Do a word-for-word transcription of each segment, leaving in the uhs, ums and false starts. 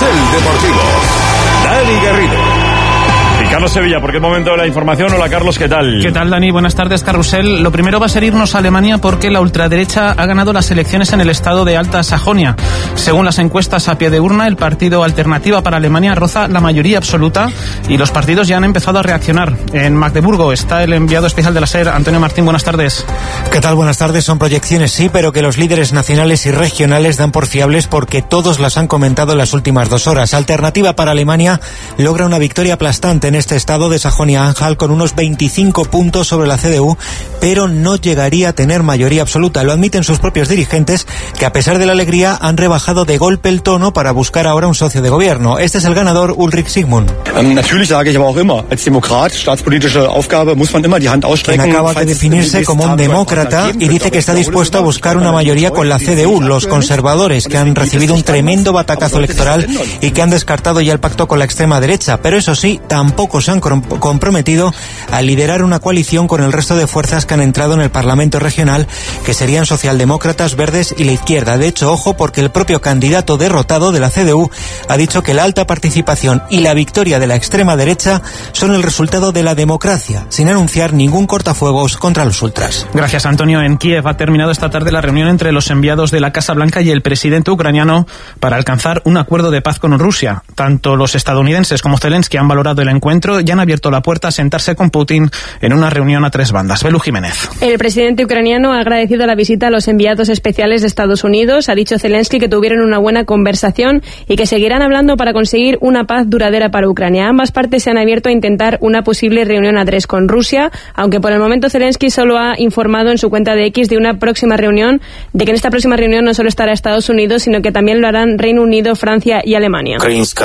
Deportivo, Dani Garrido. Y Carlos Sevilla, porque es momento de la información. Hola Carlos, ¿qué tal? ¿Qué tal, Dani? Buenas tardes, Carrusel. Lo primero va a ser irnos a Alemania porque la ultraderecha ha ganado las elecciones en el estado de Alta Sajonia. Según las encuestas a pie de urna, el partido Alternativa para Alemania roza la mayoría absoluta y los partidos ya han empezado a reaccionar. En Magdeburgo está el enviado especial de la SER, Antonio Martín. Buenas tardes. ¿Qué tal? Buenas tardes. Son proyecciones, sí, pero que los líderes nacionales y regionales dan por fiables porque todos las han comentado en las últimas dos horas. Alternativa para Alemania logra una victoria aplastante en este estado de Sajonia-Anhalt con unos veinticinco puntos sobre la C D U, pero no llegaría a tener mayoría absoluta. Lo admiten sus propios dirigentes, que a pesar de la alegría han rebajado de golpe el tono para buscar ahora un socio de gobierno. Este es el ganador, Ulrich Sigmund. Natürlich sage ich aber auch immer, als Demokrat, staatspolitische Aufgabe, muss man immer die Hand ausstrecken. Quien acaba de definirse como un demócrata y dice que está dispuesto a buscar una mayoría con la C D U, los conservadores, que han recibido un tremendo batacazo electoral y que han descartado ya el pacto con la extrema derecha. Pero eso sí, tampoco se han comprometido a liderar una coalición con el resto de fuerzas que han entrado en el Parlamento regional, que serían socialdemócratas, verdes y la izquierda. De hecho, ojo, porque el propio candidato derrotado de la C D U ha dicho que la alta participación y la victoria de la extrema derecha son el resultado de la democracia, sin anunciar ningún cortafuegos contra los ultras. Gracias, Antonio. En Kiev ha terminado esta tarde la reunión entre los enviados de la Casa Blanca y el presidente ucraniano para alcanzar un acuerdo de paz con Rusia. Tanto los estadounidenses como Zelensky han valorado el encuentro y han abierto la puerta a sentarse con Putin en una reunión a tres bandas. Belú Jiménez. El presidente ucraniano ha agradecido la visita a los enviados especiales de Estados Unidos. Ha dicho Zelensky que tuvieron una buena conversación y que seguirán hablando para conseguir una paz duradera para Ucrania. Ambas partes se han abierto a intentar una posible reunión a tres con Rusia, aunque por el momento Zelensky solo ha informado en su cuenta de X de una próxima reunión, de que en esta próxima reunión no solo estará Estados Unidos, sino que también lo harán Reino Unido, Francia y Alemania.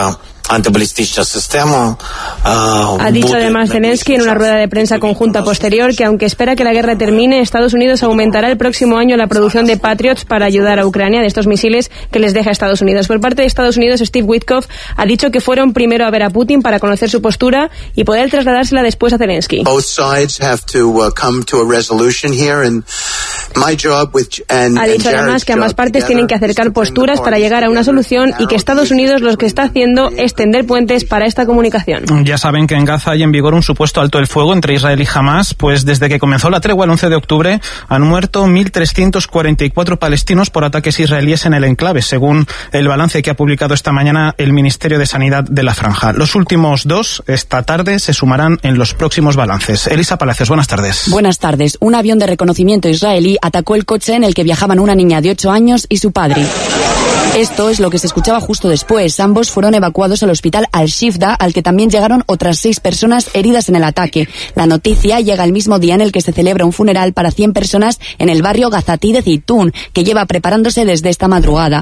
Ha dicho además Zelensky en una rueda de prensa conjunta posterior que aunque espera que la guerra termine, Estados Unidos aumentará el próximo año la producción de Patriots para ayudar a Ucrania, de estos misiles que les deja Estados Unidos. Por parte de Estados Unidos, Steve Witkoff ha dicho que fueron primero a ver a Putin para conocer su postura y poder trasladársela después a Zelensky. Ha dicho además que ambas partes tienen que acercar posturas para llegar a una solución y que Estados Unidos lo que está haciendo es tender puentes para esta comunicación. Ya saben que en Gaza hay en vigor un supuesto alto el fuego entre Israel y Hamás, pues desde que comenzó la tregua el once de octubre han muerto mil trescientos cuarenta y cuatro palestinos por ataques israelíes en el enclave, según el balance que ha publicado esta mañana el Ministerio de Sanidad de la Franja. Los últimos dos, esta tarde, se sumarán en los próximos balances. Elisa Palacios, buenas tardes. Buenas tardes. Un avión de reconocimiento israelí atacó el coche en el que viajaban una niña de ocho años y su padre. Esto es lo que se escuchaba justo después. Ambos fueron evacuados al hospital Al-Shifda, al que también llegaron otras seis personas heridas en el ataque. La noticia llega el mismo día en el que se celebra un funeral para cien personas en el barrio Gazatí de Zeytún, que lleva preparándose desde esta madrugada.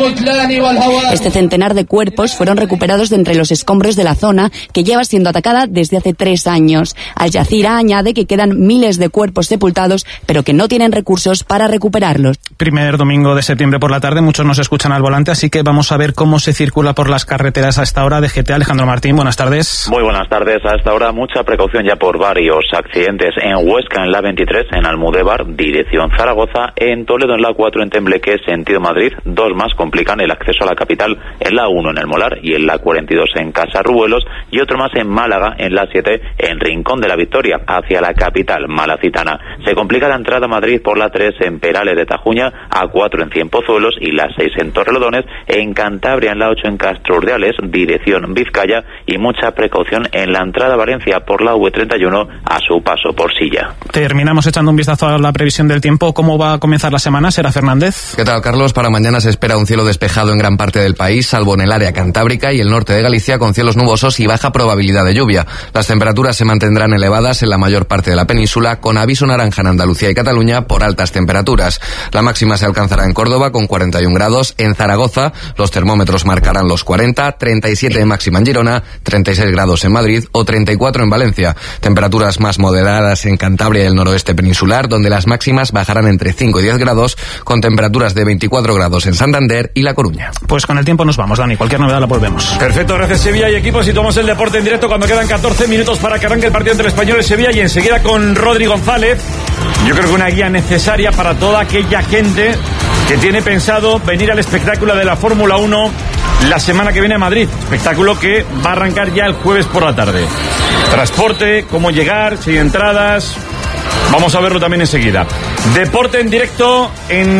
Este centenar de cuerpos fueron recuperados de entre los escombros de la zona, que lleva siendo atacada desde hace tres años. Al Jazeera añade que quedan miles de cuerpos sepultados, pero que no tienen recursos para recuperarlos. Primer domingo de septiembre por la tarde, muchos nos escuchan al volante, así que vamos a ver cómo se circula por las carreteras a esta hora. De G T A, Alejandro Martín, buenas tardes. Muy buenas tardes. A esta hora mucha precaución ya por varios accidentes en Huesca, en la veintitrés, en Almudévar, dirección Zaragoza, en Toledo, en la cuatro, en Tembleque, sentido Madrid. Dos más complican el acceso a la capital, en la uno, en el Molar, y en la cuarenta y dos, en Casarruelos, y otro más en Málaga, en la siete, en Rincón de la Victoria, hacia la capital malacitana. Se complica la entrada a Madrid por la tres, en Perales de Tajuña, a cuatro en Cienpozuelos, y la seis en Torrelodones, en Cantabria, en la ocho, en Castro Urdiales, dirección Vizcaya, y mucha precaución en la entrada a Valencia por la V treinta y uno a su paso por Silla. Terminamos echando un vistazo a la previsión del tiempo. ¿Cómo va a comenzar la semana? Sera Fernández. ¿Qué tal, Carlos? Para mañana se espera un cielo despejado en gran parte del país, salvo en el área cantábrica y el norte de Galicia, con cielos nubosos y baja probabilidad de lluvia. Las temperaturas se mantendrán elevadas en la mayor parte de la península, con aviso naranja en Andalucía y Cataluña por altas temperaturas. La máxima se alcanzará en Córdoba con cuarenta y un grados, en Zaragoza los termómetros marcarán los cuarenta, treinta y siete de máxima en Girona, treinta y seis grados en Madrid o treinta y cuatro en Valencia. Temperaturas más moderadas en Cantabria y el noroeste peninsular, donde las máximas bajarán entre cinco y diez grados, con temperaturas de veinticuatro grados en Santander y La Coruña. Pues con el tiempo nos vamos, Dani. Cualquier novedad la volvemos. Perfecto, gracias Sevilla y equipos. Y tomamos el deporte en directo cuando quedan catorce minutos para que arranque el partido entre el Español y Sevilla, y enseguida con Rodri González. Yo creo que una guía necesaria para toda aquella gente que tiene pensado venir al espectáculo de la Fórmula uno la semana que viene a Madrid. Espectáculo que va a arrancar ya el jueves por la tarde. Transporte, cómo llegar, si hay entradas. Vamos a verlo también enseguida. Deporte en directo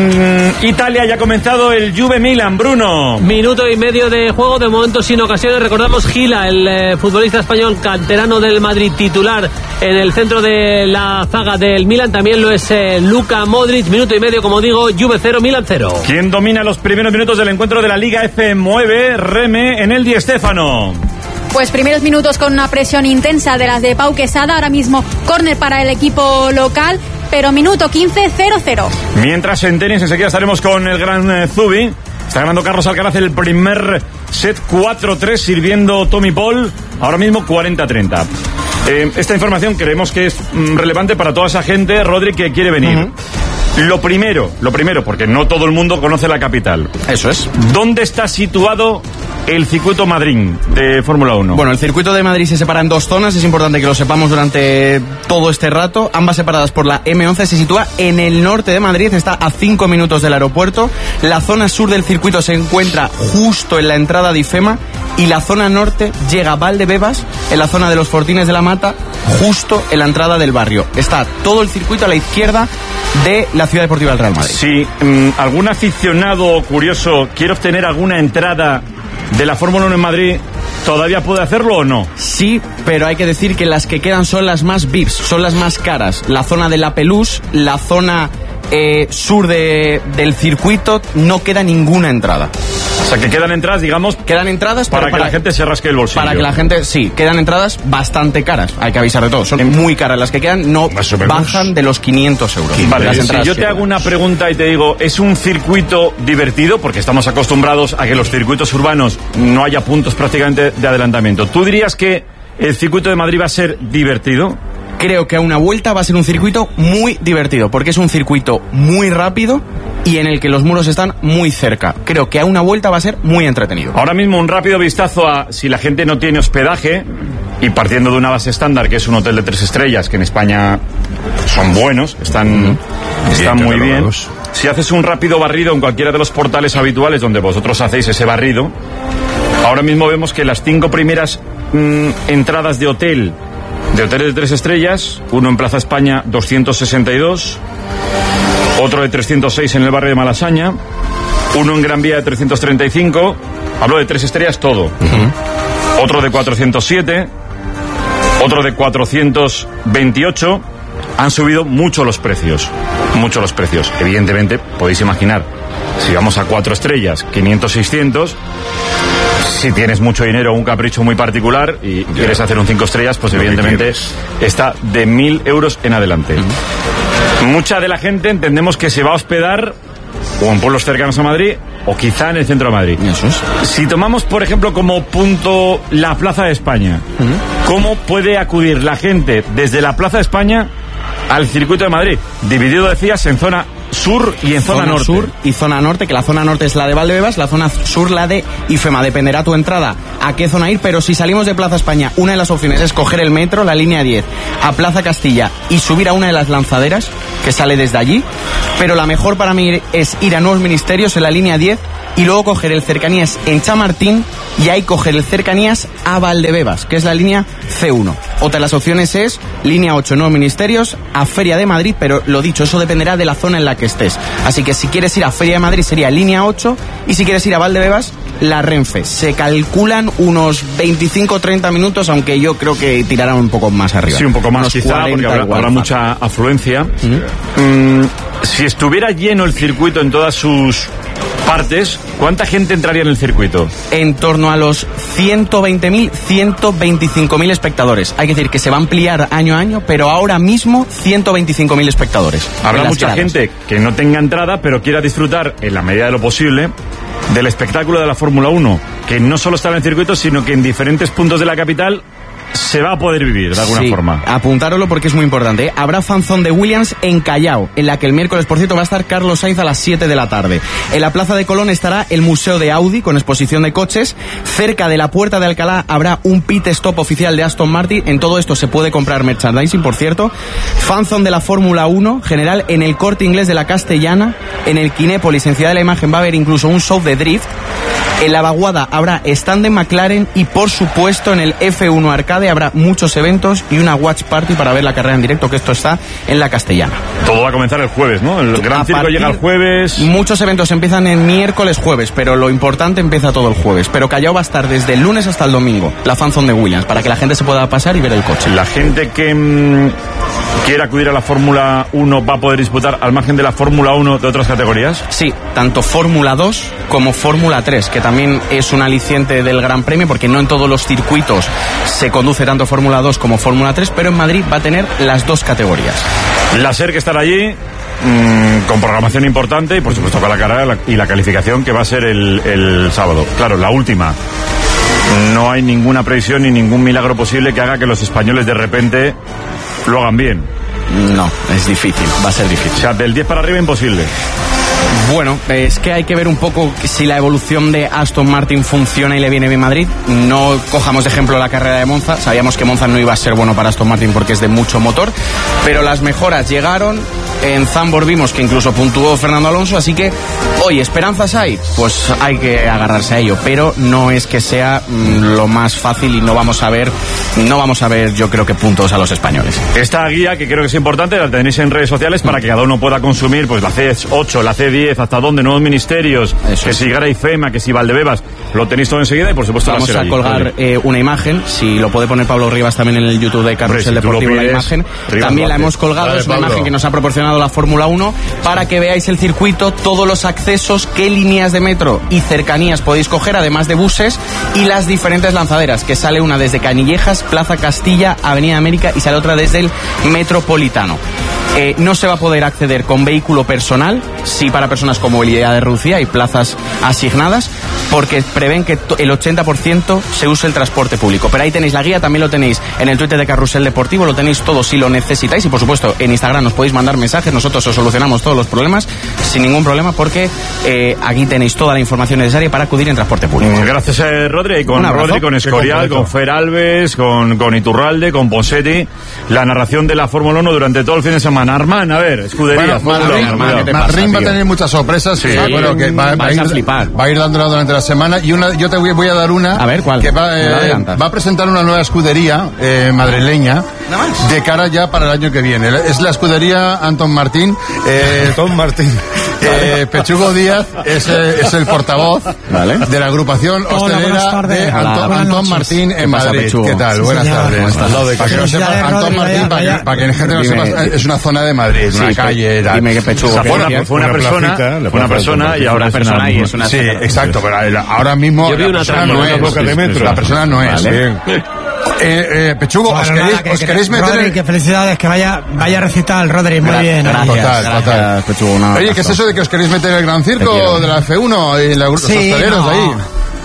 en Italia. Ya ha comenzado el Juve Milan, Bruno. Minuto y medio de juego, de momento sin ocasiones. Recordamos Gila, el eh, futbolista español canterano del Madrid, titular en el centro de la zaga del Milan. También lo es eh, Luka Modric. Minuto y medio, como digo, Juve cero, Milan cero. ¿Quién domina los primeros minutos del encuentro de la Liga F? Mueve Reme en el Di Stéfano. Pues primeros minutos con una presión intensa de las de Pau Quesada. Ahora mismo córner para el equipo local, pero minuto quince, cero cero. Mientras en tenis enseguida estaremos con el gran eh, Zubi. Está ganando Carlos Alcaraz el primer set cuatro tres, sirviendo Tommy Paul. Ahora mismo cuarenta treinta. Eh, esta información creemos que es mm, relevante para toda esa gente, Rodri, que quiere venir. Uh-huh. Lo primero, lo primero, porque no todo el mundo conoce la capital. Eso es. ¿Dónde está situado el circuito Madrid de Fórmula uno? Bueno, el circuito de Madrid se separa en dos zonas, es importante que lo sepamos durante todo este rato. Ambas separadas por la eme once, se sitúa en el norte de Madrid, está a cinco minutos del aeropuerto. La zona sur del circuito se encuentra justo en la entrada de IFEMA y la zona norte llega a Valdebebas, en la zona de los Fortines de la Mata, justo en la entrada del barrio. Está todo el circuito a la izquierda de la Ciudad Deportiva del Real Madrid. Si mmm, algún aficionado curioso quiere obtener alguna entrada de la Fórmula uno en Madrid, ¿todavía puede hacerlo o no? Sí, pero hay que decir que las que quedan son las más V I Ps, son las más caras. La zona de la Pelús, la zona eh, sur de, del circuito, no queda ninguna entrada. O sea, que quedan entradas, digamos... Quedan entradas para, para que la gente se rasque el bolsillo. Para que la gente, sí, quedan entradas bastante caras. Hay que avisar de todo. Son muy caras las que quedan, no bajan de los quinientos euros. Vale, las si yo te hago una pregunta y te digo, ¿es un circuito divertido? Porque estamos acostumbrados a que los circuitos urbanos no haya puntos prácticamente de adelantamiento. ¿Tú dirías que el circuito de Madrid va a ser divertido? Creo que a una vuelta va a ser un circuito muy divertido, porque es un circuito muy rápido y en el que los muros están muy cerca. Creo que a una vuelta va a ser muy entretenido. Ahora mismo un rápido vistazo a si la gente no tiene hospedaje, y partiendo de una base estándar que es un hotel de tres estrellas, que en España son buenos, están, mm. están bien, muy bien. Si haces un rápido barrido en cualquiera de los portales habituales donde vosotros hacéis ese barrido, ahora mismo vemos que las cinco primeras mmm, entradas de hotel, de hoteles de tres estrellas, uno en Plaza España doscientos sesenta y dos, otro de trescientos seis en el barrio de Malasaña, uno en Gran Vía de trescientos treinta y cinco, hablo de tres estrellas todo, uh-huh. Otro de cuatrocientos siete, otro de cuatrocientos veintiocho. Han subido mucho los precios, mucho los precios. Evidentemente, podéis imaginar, si vamos a cuatro estrellas, quinientos, seiscientos, si tienes mucho dinero o un capricho muy particular y yeah. quieres hacer un cinco estrellas, pues Lo evidentemente está de mil euros en adelante. Uh-huh. Mucha de la gente entendemos que se va a hospedar o en pueblos cercanos a Madrid o quizá en el centro de Madrid. Eso es. Si tomamos, por ejemplo, como punto la Plaza de España, uh-huh. ¿cómo puede acudir la gente desde la Plaza de España al circuito de Madrid? Dividido, decías, en zona sur y en zona, zona norte. Sur y zona norte, que la zona norte es la de Valdebebas, la zona sur la de IFEMA. Dependerá tu entrada a qué zona ir, pero si salimos de Plaza España, una de las opciones es coger el metro, la línea diez, a Plaza Castilla y subir a una de las lanzaderas que sale desde allí, pero la mejor para mí es ir a Nuevos Ministerios en la línea diez y luego coger el Cercanías en Chamartín y ahí coger el Cercanías a Valdebebas, que es la línea ce uno. Otra de las opciones es línea ocho, Nuevos Ministerios, a Feria de Madrid, pero lo dicho, eso dependerá de la zona en la que estés. Así que si quieres ir a Feria de Madrid sería línea ocho y si quieres ir a Valdebebas, la Renfe. Se calculan unos veinticinco o treinta minutos, aunque yo creo que tirarán un poco más arriba. Sí, un poco más quizá, porque habrá, habrá mucha afluencia. Uh-huh. Mm, si estuviera lleno el circuito en todas sus partes, ¿cuánta gente entraría en el circuito? En torno a los ciento veinte mil, ciento veinticinco mil espectadores. Hay que decir que se va a ampliar año a año, pero ahora mismo ciento veinticinco mil espectadores. Habrá mucha gradas. Gente que no tenga entrada, pero quiera disfrutar, en la medida de lo posible, del espectáculo de la Fórmula uno, que no solo está en el circuito, sino que en diferentes puntos de la capital se va a poder vivir de alguna sí, forma. Apuntároslo porque es muy importante, ¿eh? Habrá fanzón de Williams en Callao, en la que el miércoles, por cierto, va a estar Carlos Sainz a las siete de la tarde. En la Plaza de Colón estará el Museo de Audi con exposición de coches. Cerca de la Puerta de Alcalá habrá un pit stop oficial de Aston Martin. En todo esto se puede comprar merchandising, por cierto. Fanzón de la Fórmula uno general en el Corte Inglés de la Castellana. En el Kinépolis, en Ciudad de la Imagen, va a haber incluso un show de drift. En la Vaguada habrá stand de McLaren y, por supuesto, en el F uno Arcade habrá muchos eventos y una watch party para ver la carrera en directo, que esto está en la Castellana. Todo va a comenzar el jueves, ¿no? El Gran Circo llega el jueves. Muchos eventos empiezan en miércoles, jueves, pero lo importante empieza todo el jueves. Pero Callao va a estar desde el lunes hasta el domingo, la fanzone de Williams, para que la gente se pueda pasar y ver el coche. La gente que mmm, quiera acudir a la Fórmula uno va a poder disputar al margen de la Fórmula uno de otras categorías. Sí, tanto Fórmula dos como Fórmula tres, que también es un aliciente del Gran Premio, porque no en todos los circuitos se conduce tanto Fórmula dos como Fórmula tres, pero en Madrid va a tener las dos categorías. La SER que estará allí, mmm, con programación importante y por supuesto con la carrera y la calificación que va a ser el, el sábado. Claro, la última. No hay ninguna previsión ni ningún milagro posible que haga que los españoles de repente lo hagan bien. No, es difícil, va a ser difícil. O sea, del diez para arriba imposible. Bueno, es que hay que ver un poco si la evolución de Aston Martin funciona y le viene bien Madrid. No cojamos de ejemplo la carrera de Monza. Sabíamos que Monza no iba a ser bueno para Aston Martin porque es de mucho motor, pero las mejoras llegaron. En Zandvoort vimos que incluso puntuó Fernando Alonso, así que hoy esperanzas hay, pues hay que agarrarse a ello, pero no es que sea mmm, lo más fácil y no vamos a ver, no vamos a ver yo creo que puntos a los españoles. Esta guía, que creo que es importante, la tenéis en redes sociales para que cada uno pueda consumir pues la C ocho, la C diez, hasta dónde, nuevos ministerios, eso que es. Si Gara y FEMA, que si Valdebebas, lo tenéis todo enseguida y por supuesto vamos a colgar eh, una imagen, si lo puede poner Pablo Rivas también en el YouTube de Carrusel si Deportivo, pides, la imagen, Rivas también la hemos colgado, es una Pablo. Imagen que nos ha proporcionado la Fórmula uno para que veáis el circuito, todos los accesos, qué líneas de metro y cercanías podéis coger, además de buses, y las diferentes lanzaderas, que sale una desde Canillejas, Plaza Castilla, Avenida América, y sale otra desde el Metropolitano. Eh, no se va a poder acceder con vehículo personal, sí para personas con movilidad reducida y plazas asignadas, porque prevén que el ochenta por ciento se use el transporte público. Pero ahí tenéis la guía, también lo tenéis en el Twitter de Carrusel Deportivo, lo tenéis todo si lo necesitáis, y por supuesto en Instagram nos podéis mandar mensajes, nosotros os solucionamos todos los problemas sin ningún problema, porque eh, aquí tenéis toda la información necesaria para acudir en transporte público. Gracias eh, Rodri, con Rodri, con Escorial, con Fer Alves, con, con Iturralde, con Posetti, la narración de la Fórmula uno durante todo el fin de semana. Armán, a ver, escudería. Bueno, Marrín va a tener muchas sorpresas, sí, que, bueno, que va, va, a ir, va a ir dándola durante la semana, y una, yo te voy, voy a dar una, a ver, ¿cuál? Que va, eh, va a presentar una nueva escudería eh, madrileña de cara ya para el año que viene. Es la escudería Anton Martín. Eh, Anton Martín. Eh, Pechugo Díaz es, eh, es el portavoz ¿vale? de la agrupación hostelera Hola, de Anton, Anton Martín en Madrid. ¿Qué tal? Sí, buenas señor. tardes. Para que no sepa, Anton Martín, para que, para que la gente no sepa, es una zona de Madrid, sí, una calle. Tal. Dime que Pechugo. Fue una, fue una persona, fue una persona y ahora es una persona y es una. Sí, exacto, pero ahora mismo la persona no es. La persona no es. Eh, eh, Pechugo, bueno, os queréis, nada, que, os queréis meter Rodri, en... que felicidades, que vaya vaya recital, Rodri, muy bien. Gracias, total, gracias, total. Pechugo, una Oye, ¿qué es eso de que os queréis meter en el Gran Circo de la F uno y los sí, hosteleros no. ahí?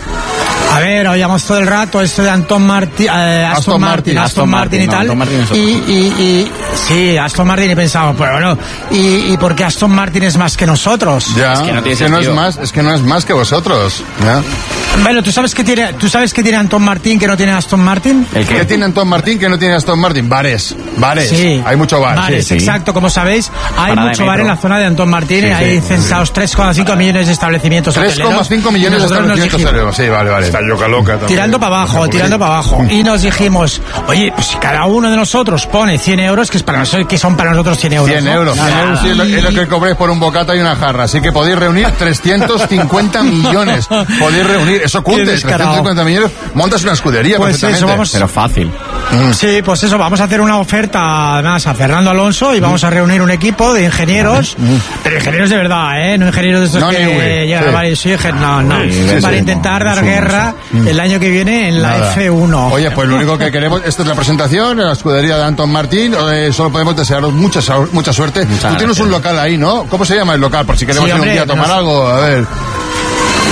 A ver, oíamos todo el rato esto de Anton Martin, eh, Aston, Aston Martin, Aston, Aston Martin, Martin y tal. No, Martin y, y, y sí, Aston Martin, y pensamos, pero bueno, y, y ¿por qué Aston Martin es más que nosotros? Ya, es que no, tiene es que no es más, es que no es más que vosotros. ¿Ya? Bueno, ¿tú sabes qué tiene, tú sabes qué tiene Anton Martin que no tiene Aston Martin? ¿El qué? ¿Qué tiene Anton Martin que no tiene Aston Martin? Bares, bares. Sí, hay mucho bar. Bares, sí, exacto, sí. Como sabéis, hay Parada mucho bar en la zona de Anton Martin, sí, y hay sí, censados sí. tres coma cinco millones de establecimientos tres coma cinco millones de establecimientos hoteleros, sí, vale, vale. Está loca loca también. Tirando para abajo, tirando para abajo. Y nos dijimos, oye, pues si cada uno de nosotros pone cien euros, que es para nosotros, que son para nosotros cien euros. cien euros, ¿no? cien euros sí, es, lo, es lo que cobréis por un bocata y una jarra. Así que podéis reunir trescientos cincuenta millones. Podéis reunir, eso cunde, trescientos cincuenta millones. Montas una escudería, pues eso, vamos, pero fácil. Mm. Sí, pues eso, vamos a hacer una oferta además a Fernando Alonso y vamos mm. a reunir un equipo de ingenieros, mm. pero ingenieros de verdad, ¿eh? No ingenieros de estos no, que llegan sí. a varios, sí, no, no, sí, sí, para sí, intentar sí, dar sí, guerra sí. el año que viene en la Nada. F uno. Oye, pues lo único que queremos, esta es la presentación en la escudería de Anton Martín, eh, solo podemos desearos mucha, mucha suerte. Muchas Tú tienes gracias. Un local ahí, ¿no? ¿Cómo se llama el local? Por si queremos sí, ir hombre, un día a tomar nos... algo, a ver.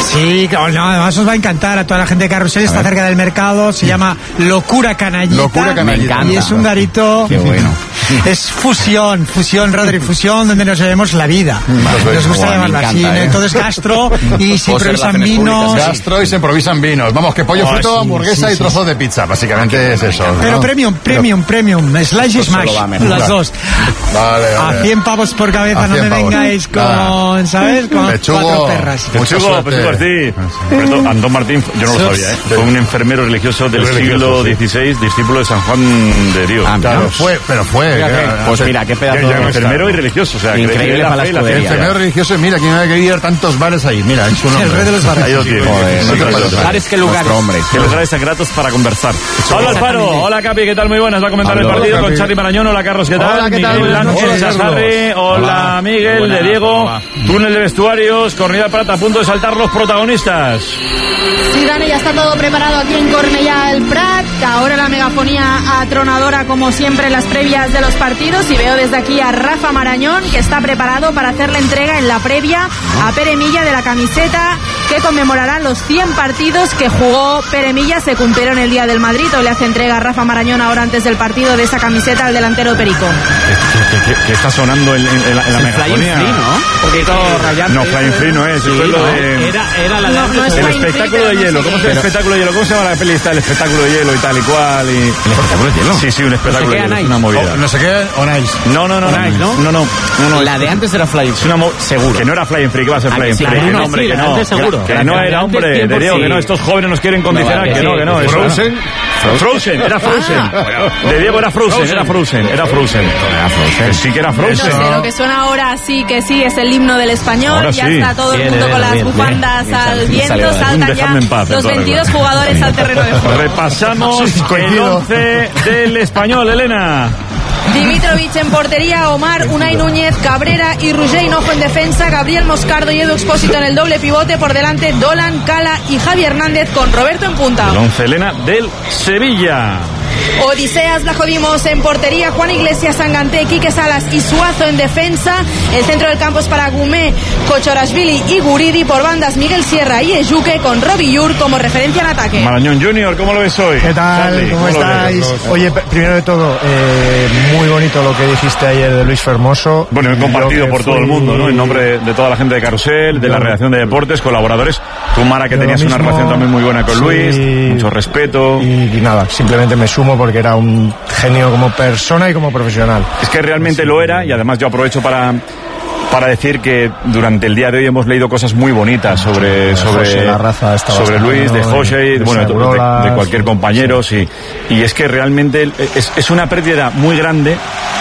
Sí, no, además os va a encantar a toda la gente de Carrusel, está cerca del mercado, se llama Locura Canallita. Locura Canallita. Y es un garito. Qué bueno. Es fusión, fusión, Rodri, fusión donde nos bebemos la vida. Vale, nos gusta llamarla así, ¿eh? Entonces gastro y se improvisan vinos. Gastro y se improvisan vinos. Vamos, que pollo oh, frito, sí, hamburguesa sí, y trozo sí. de pizza, básicamente es eso. Pero ¿no? premium, premium, Pero, premium, slash y smash, las dos. Vale, vale. A cien pavos por cabeza, no me pavos. vengáis con, ah. ¿sabes? Con Pechugo, cuatro perras. Pechugo, Pechugo Martín. Antón Martín, yo no lo sabía, ¿eh? Fue un enfermero religioso del siglo dieciséis, discípulo de San Juan de Dios. Ah, claro, fue, pero fue. Pues mira, qué pedazo de enfermero y religioso, o sea, increíble para la escudería. Enfermero religioso, mira, quién ha querido tantos bares ahí, mira, es un el rey de los bares. Ahí lo tiene. Bares que lugares. Que lugares secretos para conversar. Hola Alfaro, hola Capi, ¿qué tal? Muy buenas, va a comentar el partido con Charly Marañón. Hola Carlos, ¿qué tal? Hola, ¿qué tal? Miguel Ángel Chazarri, hola Miguel, de Diego, túnel de vestuarios, Cornellà Prat a punto de saltar los protagonistas. Sí, Dani, ya está todo preparado aquí en Cornellà el Prat. Ahora la megafonía atronadora como siempre en las previas de los partidos, y veo desde aquí a Rafa Marañón, que está preparado para hacer la entrega en la previa a Pere Milla de la camiseta que conmemorará los cien partidos que jugó Pere Milla. Se cumplieron el día del Madrid. Hoy le hace entrega a Rafa Marañón ahora antes del partido de esa camiseta al delantero Perico. ¿Qué, qué, qué está sonando en, en, en la, en la megafonía? Flying Free, ¿no? Porque todo rayante. No, Flying Free no es. Sí, es lo de... Era, era la de no, no es el espectáculo de hielo. ¿Cómo se llama el espectáculo de hielo? ¿Cómo se llama la peli? Está el espectáculo de hielo y tal y cual. Y... ¿El espectáculo de hielo? Sí, sí, un espectáculo de hielo. Es una movida. Oh, no sé qué, on ice. No, no, no, no, Ice, ¿no? no, no, no, no. La de antes era Flying Free. Es una mo- seguro. Que no era Flying Free, que va a ser Flying Free. Que no, hombre, sí, que no. antes seguro. Que no era, hombre, de Diego, que no. Estos jóvenes nos quieren condicionar, que no, que no. Frozen. Frozen, era Frozen. De Diego era Frozen, era Frozen, era Frozen. Era Frozen. Sí que era Frozen. No sé, lo que suena ahora sí que sí es el himno del español. Ahora ya sí. está todo el mundo con las bien, bufandas bien, al bien, viento. bien, Saltan ya en paz, los veintidós jugadores al terreno de juego. Repasamos el once del español, Elena. Dimitrovic en portería, Omar, Unai Núñez, Cabrera y Roger Hinojo en defensa, Gabriel Moscardo y Edu Expósito en el doble pivote, por delante Dolan, Cala y Javi Hernández con Roberto en punta. El once, Elena, del Sevilla. Odiseas Blajodimos en portería, Juan Iglesias, Sanganté, Quique Salas y Suazo en defensa. El centro del campo es para Gumé, Kochorashvili y Guridi, por bandas Miguel Sierra y Ejuque con Robbie Yur como referencia en ataque. Marañón Junior, ¿cómo lo ves hoy? ¿Qué tal? Charly, ¿Cómo, ¿cómo estáis? Oye, primero de todo, eh, muy bonito lo que dijiste ayer de Luis Fermoso. Bueno, he compartido por todo fui... el mundo, ¿no? En nombre de toda la gente de Carrusel, de yo... la redacción de deportes, colaboradores. Tú, Mara, que yo tenías mismo... una relación también muy buena con sí... Luis, mucho respeto. Y, y nada, simplemente me sumo porque era un genio como persona y como profesional. Es que realmente sí. lo era, y además yo aprovecho para... para decir que durante el día de hoy hemos leído cosas muy bonitas sobre sobre, José, la raza sobre Luis, de José, de, bueno, de, de, de cualquier compañero, sí. sí. Y es que realmente es, es una pérdida muy grande,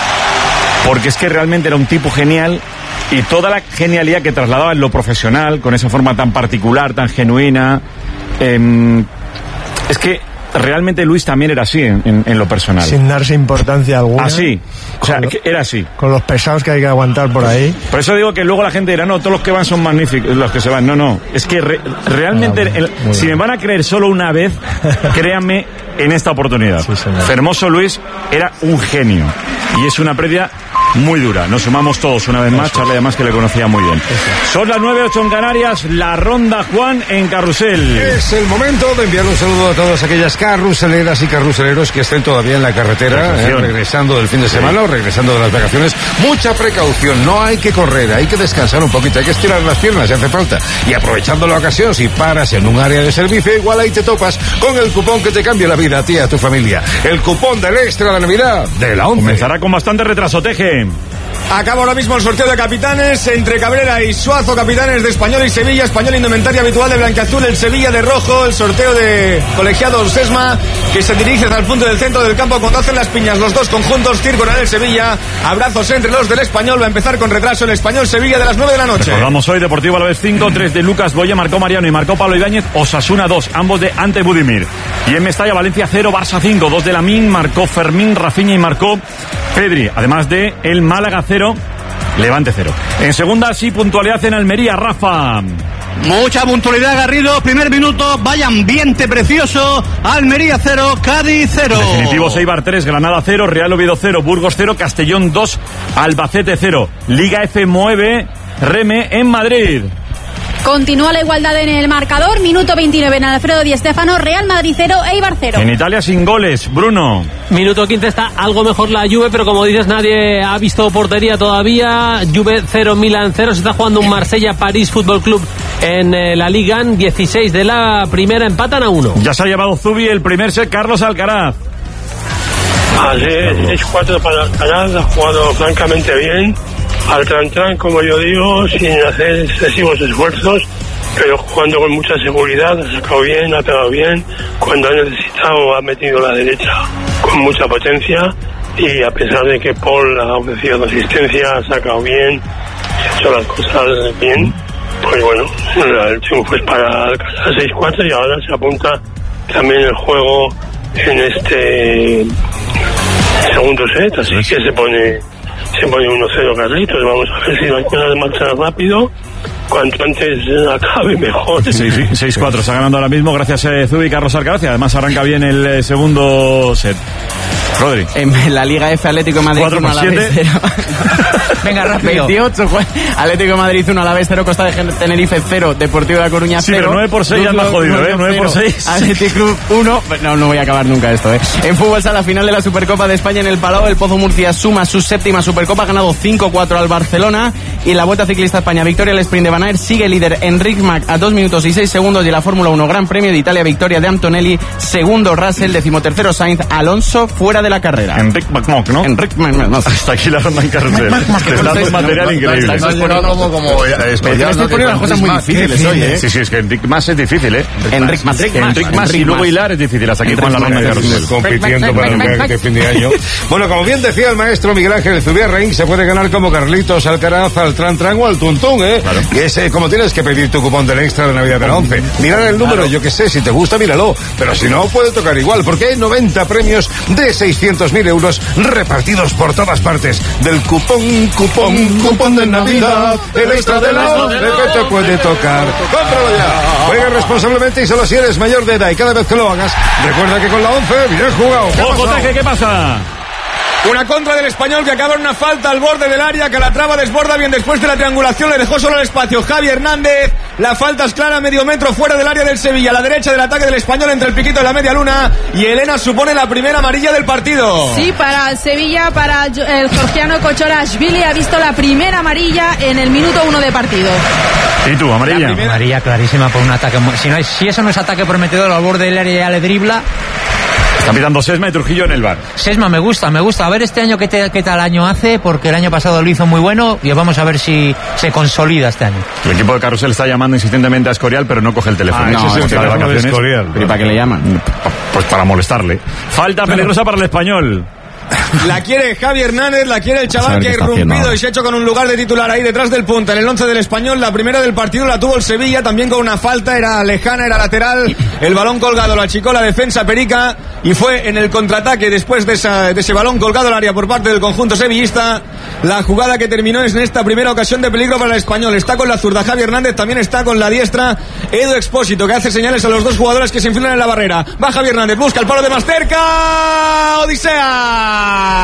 porque es que realmente era un tipo genial, y toda la genialidad que trasladaba en lo profesional, con esa forma tan particular, tan genuina, eh, es que realmente Luis también era así en, en, en lo personal. Sin darse importancia alguna. Así. O sea, que era así. Con los pesados que hay que aguantar por ahí. Por eso digo que luego la gente dirá, no, todos los que van son magníficos, los que se van. No, no. Es que re, realmente, ah, el, si me van a creer solo una vez, créanme en esta oportunidad. Sí, Fermoso Luis era un genio. Y es una pérdida muy dura. Nos sumamos todos una vez más. Charly, además, que le conocía muy bien. Son las nueve ocho en Canarias. La ronda Juan en Carrusel. Es el momento de enviar un saludo a todas aquellas carruseleras y carruseleros que estén todavía en la carretera, eh, regresando del fin de semana, sí, o regresando de las vacaciones. Mucha precaución. No hay que correr, hay que descansar un poquito, hay que estirar las piernas si hace falta. Y aprovechando la ocasión, si paras en un área de servicio, igual ahí te topas con el cupón que te cambia la vida a ti y a tu familia. El cupón del extra de Navidad de la once. Comenzará con bastante retraso, Teje. Acaba ahora mismo el sorteo de capitanes entre Cabrera y Suazo, capitanes de Español y Sevilla. Español indumentaria habitual de blanquiazul, el Sevilla de rojo. El sorteo de colegiados Sesma, que se dirige hacia el punto del centro del campo cuando hacen las piñas los dos conjuntos. Circo en el Sevilla, abrazos entre los del Español. Va a empezar con retraso el Español Sevilla de las nueve de la noche. Recordamos hoy Deportivo Alavés cinco, tres de Lucas Boya, marcó Mariano y marcó Pablo Ibáñez. Osasuna dos, ambos de Ante Budimir. Y en Mestalla, Valencia cero, Barça cinco, dos de Lamín, marcó Fermín, Rafinha y marcó Pedri. Además de el Málaga cero, Levante cero. En segunda, sí, puntualidad en Almería, Rafa. Mucha puntualidad, Garrido. Primer minuto, vaya ambiente precioso. Almería cero, Cádiz cero. Definitivo, Eibar tres, Granada cero, Real Oviedo cero, Burgos cero, Castellón dos, Albacete cero. Liga F nueve, Reme en Madrid. Continúa la igualdad en el marcador. Minuto veintinueve en Alfredo Di Stéfano. Real Madrid cero, Eibar cero. En Italia sin goles, Bruno. Minuto quince, está algo mejor la Juve, pero como dices, nadie ha visto portería todavía. Juve cero, Milan cero. Se está jugando un Marsella-París Fútbol Club en eh, la Liga. dieciséis de la primera, empatan a uno. Ya se ha llevado Zubi el primer set, Carlos Alcaraz. Así es, seis cuatro para Alcaraz, ha jugado francamente bien. Al tran-tran, como yo digo, sin hacer excesivos esfuerzos, pero jugando con mucha seguridad, ha sacado bien, ha pegado bien. Cuando ha necesitado, ha metido la derecha con mucha potencia. Y a pesar de que Paul ha ofrecido asistencia, ha sacado bien, ha hecho las cosas bien. Pues bueno, el triunfo es para Alcaraz seis cuatro y ahora se apunta también el juego en este segundo set, así que se pone se pone uno cero Carlitos. Vamos a ver si mañana marcha rápido, cuanto antes acabe mejor. seis cuatro está ganando ahora mismo gracias a Zubi y Carlos Alcaraz, y además arranca bien el eh, segundo set. Rodri. En la Liga F, Atlético de Madrid cuatro por siete. Venga, rápido. veintiocho, Atlético de Madrid uno, Alavés cero, Costa de Tenerife cero, Deportivo de La Coruña cero. Sí, pero nueve por seis ya me ha jodido, ¿eh? nueve por seis. Atlético Club uno. No, no voy a acabar nunca esto, ¿eh? En fútbol sala final de la Supercopa de España en el Palau, el Pozo Murcia suma su séptima Supercopa, ha ganado cinco cuatro al Barcelona. Y la Vuelta Ciclista España, victoria al sprint de Van Aert, sigue líder Enric Mas a dos minutos y seis segundos. Y la Fórmula uno, Gran Premio de Italia, victoria de Antonelli, segundo Russell, decimotercero Sainz, Alonso fuera de la carrera. Enric McMock, ¿no? Enric McMock. Hasta aquí la ronda en carrusel. Está todo material increíble. Estás poniendo como, como especial. Estoy poniendo las cosas muy difíciles hoy, ¿eh? Sí, sí, es que Enric Mas es difícil, ¿eh? Enric Mas. Enric Mas y luego hilar es difícil. Hasta aquí Juan la ronda en carrusel. Compitiendo para el viaje de fin de año. Bueno, como bien decía el maestro Miguel Ángel Zubiarrain, se puede ganar como Carlitos Alcaraz, al Tran Tran o al Tuntún, ¿eh? Claro. Y es eh, como tienes que pedir tu cupón del extra de Navidad de la once. Mirar el número, yo que sé, si te gusta, míralo. Pero si no, puede tocar igual, porque hay noventa premios de seiscientos mil euros repartidos por todas partes. Del cupón, cupón, cupón de Navidad, el extra de la once que te puede tocar. ¡Cómpralo ya! Juega responsablemente y solo si eres mayor de edad. Y cada vez que lo hagas, recuerda que con la once, bien jugado. ¡Ojo, Teje, qué pasa! Una contra del Español que acaba en una falta al borde del área. Calatrava desborda bien después de la triangulación, le dejó solo el espacio Javi Hernández. La falta es clara, medio metro fuera del área del Sevilla, a la derecha del ataque del Español entre el piquito de la media luna. Y Elena supone la primera amarilla del partido. Sí, para el Sevilla, para el georgiano Kochorashvili, ha visto la primera amarilla en el minuto uno de partido. ¿Y tú, amarilla? Amarilla clarísima por un ataque. Si, no es, si eso no es ataque prometedor al borde del área, ya le dribla. Está pitando Sesma y Trujillo en el bar. Sesma me gusta, me gusta. A ver este año qué, te, qué tal año hace, porque el año pasado lo hizo muy bueno y vamos a ver si se consolida este año. El equipo de Carrusel está llamando insistentemente a Escorial, pero no coge el teléfono. Ah, no, ese es el teléfono de Escorial. ¿Y para qué le llaman? Pues para molestarle. Falta peligrosa para el Español. La quiere Javi Hernández, la quiere el chaval que ha irrumpido y se ha hecho con un lugar de titular ahí detrás del punta en el once del Español. La primera del partido la tuvo el Sevilla, también con una falta, era lejana, era lateral. El balón colgado lo achicó la defensa Perica y fue en el contraataque después de, esa, de ese balón colgado al área por parte del conjunto sevillista. La jugada que terminó es en esta primera ocasión de peligro para el Español. Está con la zurda Javi Hernández, también está con la diestra Edu Expósito, que hace señales a los dos jugadores que se enfilan en la barrera. Va Javi Hernández, busca el palo de más cerca. Odisea.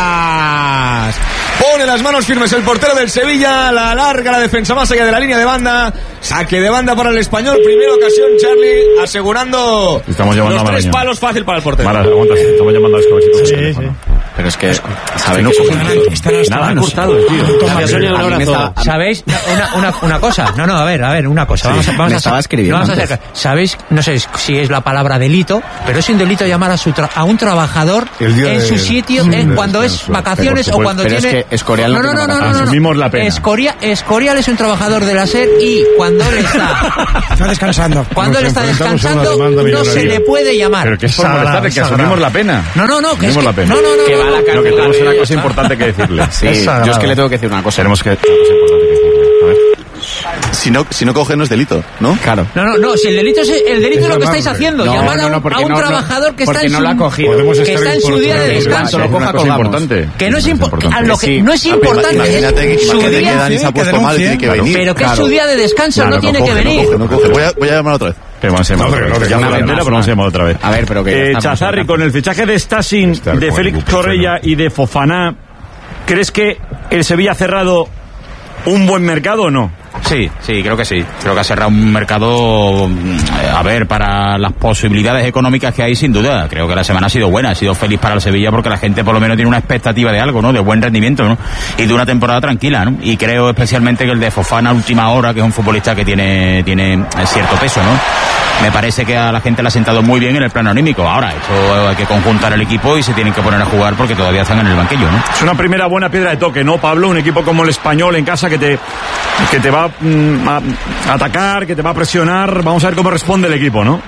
Pone las manos firmes el portero del Sevilla, la larga la defensa más allá de la línea de banda. Saque de banda para el Español, primera ocasión Charlie, asegurando estamos los a tres palos, fácil para el portero. Vale, aguanta, estamos llamando a Escobachito. Sí, sí. Pero es que, ¿sabéis? No cogen nada, han cortado, tío. ¿Sabéis? Una, una, una cosa. No, no, a ver, a ver, una cosa. Vamos, vamos a estaba escribiendo. Vamos a hacer, ¿sabéis? No sé si es la palabra delito, pero es un delito llamar a, su tra a un trabajador en su sitio eh, cuando es vacaciones o cuando pero tiene. Es que Escorial no, no, no, no, no, no, asumimos la pena. Escorial, Escorial es un trabajador de la SER y cuando él está. Está descansando. Cuando él está descansando, no se le puede llamar. Pero que es por molestarle, que asumimos la pena. No, no, no, que es que, la pena. no, no, no, que va a la cárcel. No, que tenemos una cosa importante que decirle. Sí, yo es que le tengo que decir una cosa. Tenemos que una cosa importante que decirle. A ver. Si no, si no coge no es delito, ¿no? Claro. No, no, no, si el delito es el delito es lo que estáis haciendo, no, llamar no, no, a un, a un no, trabajador que está en no su, la ha cogido. que está en su día de descanso. Lo coja con importante. Que no es importante. Lo que sí. no es importante Imagínate es su que día. Dani se ha puesto mal y tiene que venir. Pero que es su día de descanso, no tiene que venir. No coge. Voy a, voy a llamar otra vez. Pero vamos a llamar otra vez. Ya una entera, pero vamos a llamar otra vez. A ver, pero que eh, Chazarri, con el fichaje de Stasin, de Félix Correia y de Fofana, ¿crees que el Sevilla ha cerrado un buen mercado o no? Sí, sí, creo que sí. Creo que ha cerrado un mercado, a ver, para las posibilidades económicas que hay, sin duda. Creo que la semana ha sido buena, ha sido feliz para el Sevilla porque la gente por lo menos tiene una expectativa de algo, ¿no? De buen rendimiento, ¿no? Y de una temporada tranquila, ¿no? Y creo especialmente que el de Fofana, última hora, que es un futbolista que tiene, tiene cierto peso, ¿no? Me parece que a la gente le ha sentado muy bien en el plano anímico. Ahora, esto hay que conjuntar el equipo y se tienen que poner a jugar porque todavía están en el banquillo, ¿no? Es una primera buena piedra de toque, ¿no, Pablo? Un equipo como el Español en casa que te, que te va mm, a atacar, que te va a presionar. Vamos a ver cómo responde el equipo, ¿no?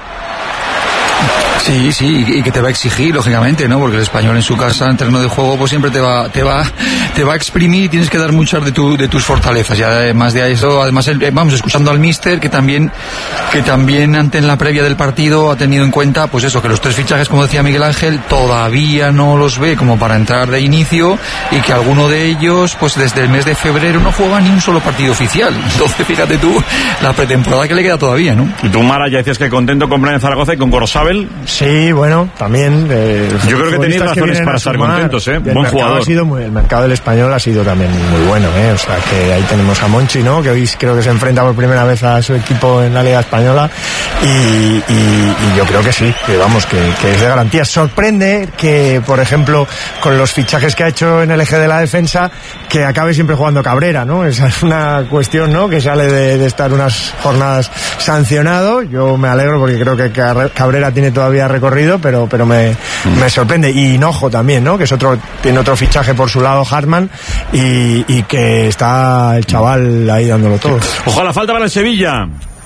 Sí, sí, y que te va a exigir, lógicamente, ¿no? Porque el Español en su casa, en terreno de juego, pues siempre te va, te va, te va a exprimir y tienes que dar muchas de tu, de tus fortalezas. Y además de eso, además, vamos escuchando al míster, que también, que también ante en la previa del partido ha tenido en cuenta, pues eso, que los tres fichajes, como decía Miguel Ángel, todavía no los ve como para entrar de inicio y que alguno de ellos, pues desde el mes de febrero no juega ni un solo partido oficial. Entonces, fíjate tú, la pretemporada que le queda todavía, ¿no? Y tú, Mara, ya decías que contento con Brian Zaragoza y con Gorosabel. Sí, bueno, también. Eh, Yo creo que tenéis razones para estar contentos, ¿eh? Buen jugador. Ha sido muy, el mercado del Español ha sido también muy bueno, ¿eh? O sea, que ahí tenemos a Monchi, ¿no? Que hoy creo que se enfrenta por primera vez a su equipo en la Liga Española. Y, y, y yo creo que sí, que vamos, que, que es de garantía. Sorprende que, por ejemplo, con los fichajes que ha hecho en el eje de la defensa, que acabe siempre jugando Cabrera, ¿no? Esa es una cuestión, ¿no? Que sale de, de estar unas jornadas sancionado. Yo me alegro porque creo que Cabrera tiene todavía recorrido, pero pero me, mm. me sorprende. Y Hinojo también, ¿no? Que es otro, tiene otro fichaje por su lado, Hartmann, y, y que está el chaval ahí dándolo todo. Ojo a la falta para el Sevilla.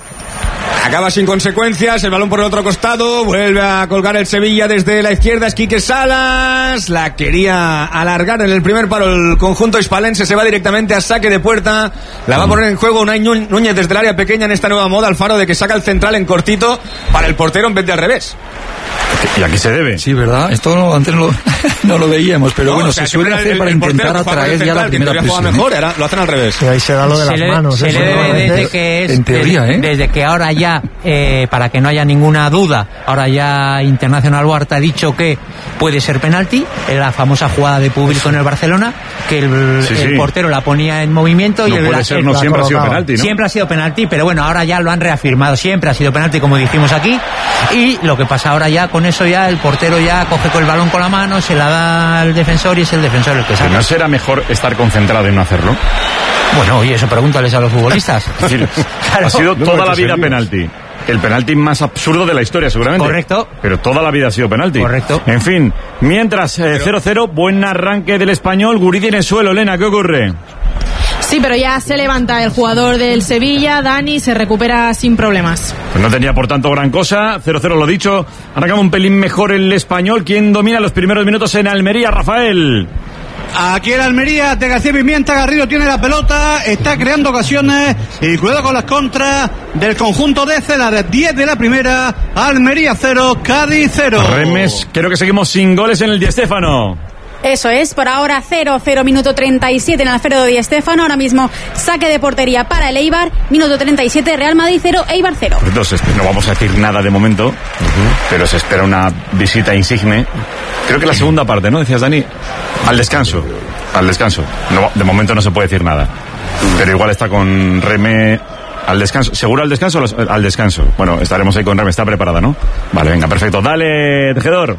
Acaba sin consecuencias, el balón por el otro costado, vuelve a colgar el Sevilla desde la izquierda, es Quique Salas, la quería alargar en el primer paro el conjunto hispalense, se va directamente a saque de puerta, la va a poner en juego Unai Núñez desde el área pequeña en esta nueva moda, Alfaro, de que saca el central en cortito para el portero en vez de al revés. ¿Y a qué se debe? Sí, ¿verdad? Esto no, antes no, no lo veíamos, pero no, bueno, o sea, se suele hacer el, para el intentar atraer ya la primera presión. Mejor, era, lo hacen al revés. Y ahí se da lo de se las le, manos. Se eso, le debe ¿no? desde que es, en teoría, desde, ¿eh? desde que ahora ya, eh, para que no haya ninguna duda, ahora ya Internacional Huerta ha dicho que puede ser penalti, la famosa jugada de público en el Barcelona, que el, sí, sí. el portero la ponía en movimiento no y el, puede ser, el, no siempre ha sido penalti, ¿no? Siempre ha sido penalti, pero bueno, ahora ya lo han reafirmado, siempre ha sido penalti, como dijimos aquí, y lo que pasa ahora ya, con eso ya el portero ya coge con el balón con la mano, se la da al defensor y es el defensor el que saca. ¿No será mejor estar concentrado y no hacerlo? Bueno, oye, eso pregúntales a los futbolistas. Es decir, claro, ha sido toda la vida penalti. El penalti más absurdo de la historia, seguramente. Correcto. Pero toda la vida ha sido penalti. Correcto. En fin, mientras eh, cero cero, buen arranque del Español, Guridi en el suelo. Elena, ¿qué ocurre? Sí, pero ya se levanta el jugador del Sevilla, Dani, se recupera sin problemas. Pues no tenía por tanto gran cosa, cero cero lo dicho, arrancamos un pelín mejor el Español. ¿Quién domina los primeros minutos en Almería, Rafael? Aquí en Almería, de García Pimienta, Garrido tiene la pelota, está creando ocasiones y cuidado con las contras del conjunto de Celar. diez de la primera, Almería cero, Cádiz cero. Remes, creo que seguimos sin goles en el Di Stéfano. Eso es, por ahora cero cero, minuto treinta y siete en el Alfredo Di Stéfano. Ahora mismo saque de portería para el Eibar, minuto treinta y siete, Real Madrid cero, Eibar cero. Entonces, no vamos a decir nada de momento, uh-huh. pero se espera una visita insigne. Creo que la segunda parte, ¿no? Decías, Dani, al descanso. Al descanso. No, de momento no se puede decir nada. Pero igual está con Reme al descanso. ¿Seguro al descanso? Al descanso. Bueno, estaremos ahí con Reme. Está preparada, ¿no? Vale, venga, perfecto. Dale, tejedor.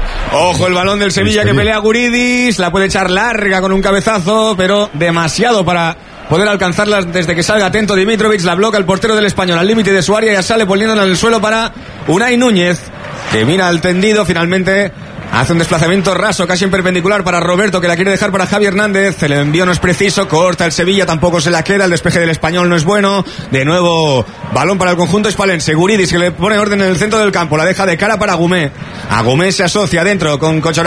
Ojo el balón del Sevilla que pelea Guridis, la puede echar larga con un cabezazo, pero demasiado para poder alcanzarla desde que salga atento Dimitrovic, la bloca el portero del Español al límite de su área y ya sale poniéndola en el suelo para Unai Núñez, que mira al tendido, finalmente hace un desplazamiento raso, casi en perpendicular para Roberto, que la quiere dejar para Javi Hernández. El envío no es preciso, corta el Sevilla, tampoco se la queda. El despeje del Español no es bueno. De nuevo, balón para el conjunto hispalense. Guridis, que le pone orden en el centro del campo, la deja de cara para Agumé. Agumé se asocia dentro con Cochorán.